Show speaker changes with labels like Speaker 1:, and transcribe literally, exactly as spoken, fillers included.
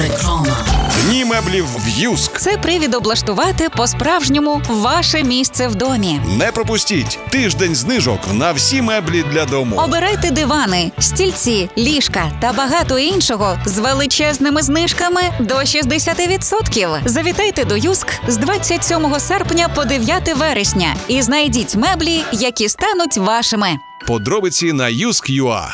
Speaker 1: Дні меблів в Юск.
Speaker 2: Це привід облаштувати по-справжньому ваше місце в домі.
Speaker 1: Не пропустіть тиждень знижок на всі меблі для дому.
Speaker 2: Обирайте дивани, стільці, ліжка та багато іншого з величезними знижками до шістдесят відсотків. Завітайте до Юск з двадцять сьомого серпня по дев'яте вересня і знайдіть меблі, які стануть вашими.
Speaker 1: Подробиці на юск крапка ю а.